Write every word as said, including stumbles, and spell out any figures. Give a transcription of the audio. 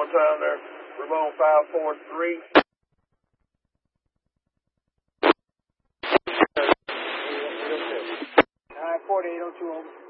one time there. Ramon five four three. nine forty-eight oh two over.